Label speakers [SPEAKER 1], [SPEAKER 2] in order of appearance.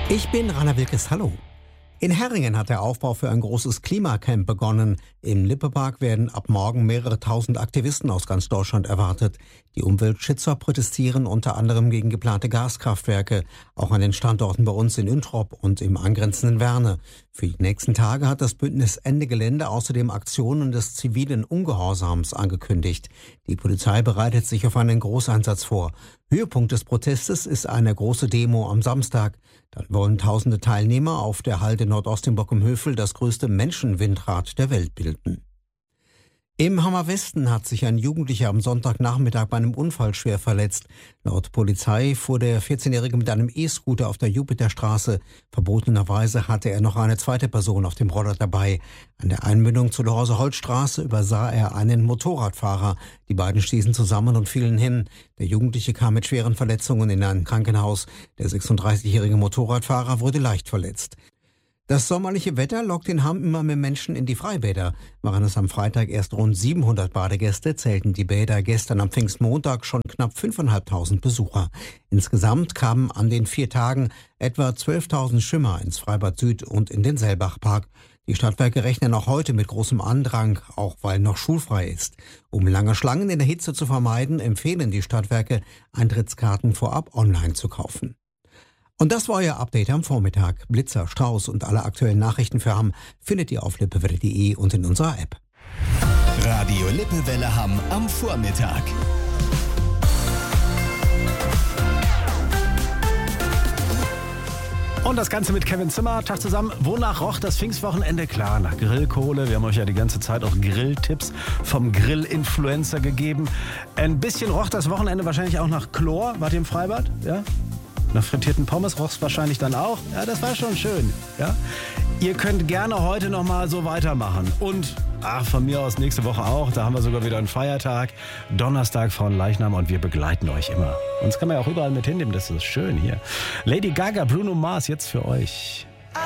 [SPEAKER 1] Ich bin Rainer Wilkes, hallo. In Herringen hat der Aufbau für ein großes Klimacamp begonnen. Im Lippepark werden ab morgen mehrere tausend Aktivisten aus ganz Deutschland erwartet. Die Umweltschützer protestieren unter anderem gegen geplante Gaskraftwerke, auch an den Standorten bei uns in Üntrop und im angrenzenden Werne. Für die nächsten Tage hat das Bündnis Ende Gelände außerdem Aktionen des zivilen Ungehorsams angekündigt. Die Polizei bereitet sich auf einen Großeinsatz vor. Höhepunkt des Protestes ist eine große Demo am Samstag. Dann wollen tausende Teilnehmer auf der Halde Nordost in Bockenhövel das größte Menschenwindrad der Welt bilden. Im Hammerwesten hat sich ein Jugendlicher am Sonntagnachmittag bei einem Unfall schwer verletzt. Laut Polizei fuhr der 14-Jährige mit einem E-Scooter auf der Jupiterstraße. Verbotenerweise hatte er noch eine zweite Person auf dem Roller dabei. An der Einmündung zur Lorse-Holzstraße übersah er einen Motorradfahrer. Die beiden stießen zusammen und fielen hin. Der Jugendliche kam mit schweren Verletzungen in ein Krankenhaus. Der 36-jährige Motorradfahrer wurde leicht verletzt. Das sommerliche Wetter lockt in Hamm immer mehr Menschen in die Freibäder. Waren es am Freitag erst rund 700 Badegäste, zählten die Bäder gestern am Pfingstmontag schon knapp 5.500 Besucher. Insgesamt kamen an den 4 Tagen etwa 12.000 Schwimmer ins Freibad Süd und in den Sellbachpark. Die Stadtwerke rechnen auch heute mit großem Andrang, auch weil noch schulfrei ist. Um lange Schlangen in der Hitze zu vermeiden, empfehlen die Stadtwerke, Eintrittskarten vorab online zu kaufen. Und das war euer Update am Vormittag. Blitzer, Strauß und alle aktuellen Nachrichten für Hamm findet ihr auf lippewelle.de und in unserer App.
[SPEAKER 2] Radio Lippewelle Hamm am Vormittag.
[SPEAKER 3] Und das Ganze mit Kevin Zimmer. Tag zusammen. Wonach roch das Pfingstwochenende? Klar, nach Grillkohle. Wir haben euch ja die ganze Zeit auch Grilltipps vom Grill-Influencer gegeben. Ein bisschen roch das Wochenende wahrscheinlich auch nach Chlor. Wart ihr im Freibad? Ja? Nach frittierten Pommes roch es wahrscheinlich dann auch. Ja, das war schon schön. Ja? Ihr könnt gerne heute noch mal so weitermachen. Und von mir aus nächste Woche auch. Da haben wir sogar wieder einen Feiertag. Donnerstag Frauenleichnam und wir begleiten euch immer. Uns kann man ja auch überall mit hinnehmen. Das ist schön hier. Lady Gaga, Bruno Mars jetzt für euch.